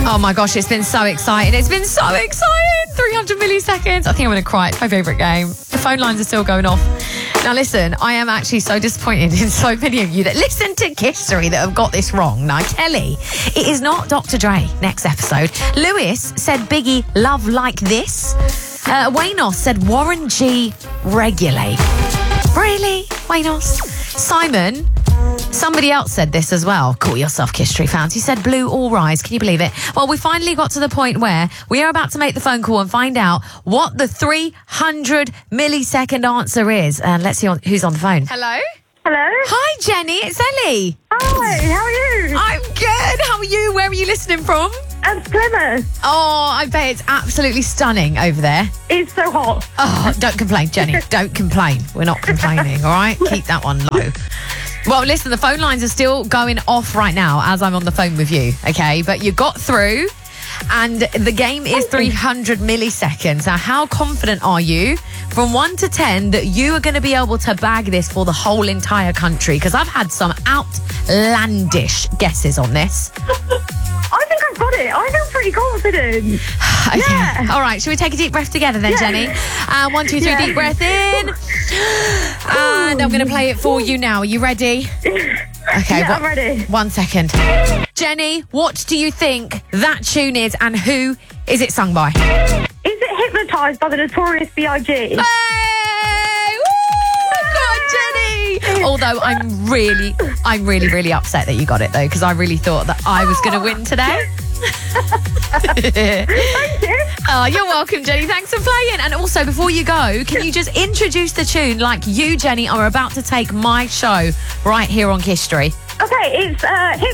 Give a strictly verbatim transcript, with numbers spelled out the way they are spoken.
Oh my gosh, it's been so exciting. It's been so exciting. three hundred milliseconds. I think I'm going to cry. It's my favourite game. The phone lines are still going off. Now listen, I am actually so disappointed in so many of you that listen to History that have got this wrong. Now, Kelly, it is not Doctor Dre next episode. Lewis said Biggie, Love Like This. Uh, Waynos said Warren G, Regulate. Really? Waynos? Simon, somebody else said this as well. Call yourself History fans. He said Blue All Rise. Can you believe it? Well, we finally got to the point where we are about to make the phone call and find out what the three hundred millisecond answer is. And let's see on, who's on the phone. Hello? Hello? Hi, Jenny. It's Ellie. Hi, how are you? I'm good. How are you? Where are you listening from? I'm Plymouth. Oh, I bet it's absolutely stunning over there. It's so hot. Oh, don't complain, Jenny. Don't complain. We're not complaining, all right? Keep that one low. Well, listen, the phone lines are still going off right now as I'm on the phone with you, okay? But you got through, and the game is three hundred milliseconds. Now, how confident are you, from one to ten, that you are going to be able to bag this for the whole entire country? Because I've had some outlandish guesses on this. I think I've got it. I feel pretty confident. Okay. Yeah. All right. Should we take a deep breath together then, Yeah. Jenny? Uh, one, two, three. Yeah. Deep breath in. And I'm going to play it for you now. Are you ready? Okay. Yeah, wha- I'm ready. One second. Jenny, what do you think that tune is, and who is it sung by? Is it Hypnotised by the Notorious B I G? Hey! Woo! Go on, Jenny! Although I'm really, I'm really, really upset that you got it though, because I really thought that I was going to win today. Thank you. Oh, you're welcome, Jenny. Thanks for playing. And also, before you go, can you just introduce the tune like you, Jenny, are about to take my show right here on History? Okay, it's uh,